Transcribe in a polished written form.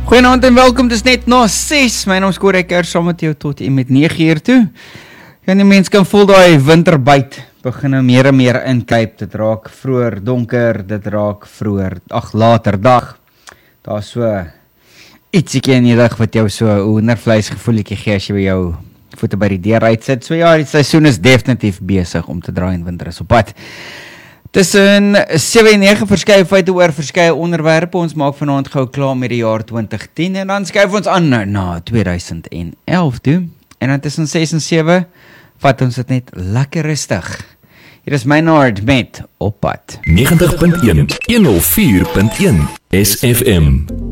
Goeienaand en welkom, dis net na 6. My naam is Corey Kers, saam met jou tot en met 9 uur toe. En die mens kan voel die winterbyt begin nou meer en meer inkruip. Dit raak vroeër donker, dit raak vroeër, later dag. Daar is so ietsiekie in die dag wat jou so hoendervleis gevoeliekie gee as jy by jou voete by die deur uitsit. So ja, die seisoen is definitief besig om te draai en winter is op pad. Tussen 7 en 9 verskeie feite oor verskeie onderwerpe. Ons maak vanaand gou klaar met die jaar 2010 en dan skuif ons aan na 2011 toe. En dan tussen 6 en 7 vat ons dit net lekker rustig. Hier is Maynard met Op Pad. 90.1 104.1 SFM.